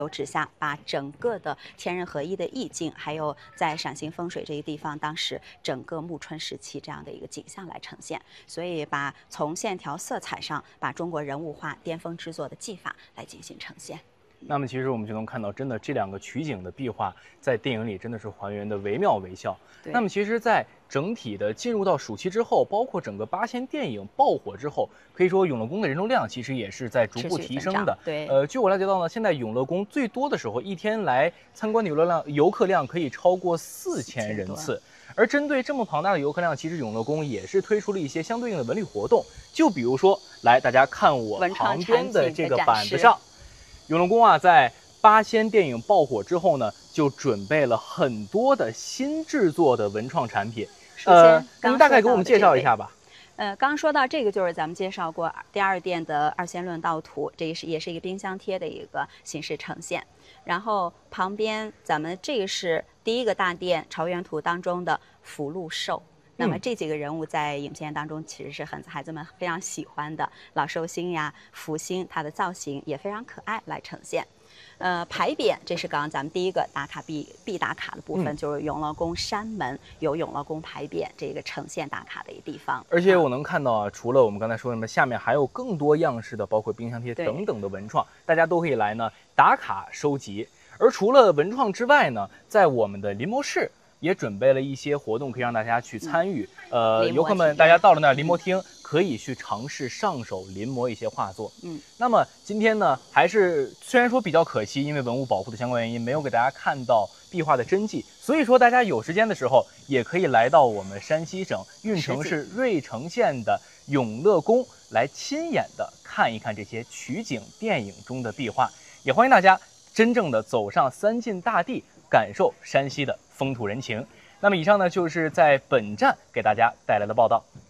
之下，把整个的天人合一的意境，还有在陕西风水这个地方当时整个暮春时期这样的一个景象来呈现，所以把从线条色彩上把中国人物画巅峰之作的技法来进行呈现。 那么其实我们就能看到，真的这两个取景的壁画在电影里真的是还原的惟妙惟肖。那么其实，在整体的进入到暑期之后，包括整个八仙电影爆火之后，可以说永乐宫的人流量其实也是在逐步提升的。 对， 据我了解到呢，现在永乐宫最多的时候，一天来参观的游客量可以超过4000人次。而针对这么庞大的游客量，其实永乐宫也是推出了一些相对应的文旅活动，就比如说，来大家看我旁边的这个板子上。永乐宫啊，在八仙电影爆火之后呢，就准备了很多的新制作的文创产品。您大概给我们介绍一下吧。 刚刚说到这个，就是咱们介绍过第二殿的二仙论道图，这也是一个冰箱贴的一个形式呈现。然后旁边咱们这个是第一个大殿朝元图当中的福禄寿。那么这几个人物在影片当中其实是孩子们非常喜欢的，老寿星呀、福星，它的造型也非常可爱来呈现。牌匾，这是刚刚咱们第一个打卡必打卡的部分，就是永乐宫山门有永乐宫牌匾这个呈现打卡的一个地方。 而且我能看到啊，除了我们刚才说的，下面还有更多样式的，包括冰箱贴等等的文创，大家都可以来呢打卡收集。而除了文创之外呢，在我们的临摹室也准备了一些活动，可以让大家去参与。游客们，大家到了那儿临摹厅，可以去尝试上手临摹一些画作。那么今天呢，还是虽然说比较可惜，因为文物保护的相关原因，没有给大家看到壁画的真迹。所以说，大家有时间的时候，也可以来到我们山西省运城市芮城县的永乐宫，来亲眼的看一看这些取景电影中的壁画。也欢迎大家真正的走上三晋大地，感受山西的风土人情。那么以上呢，就是在本站给大家带来的报道。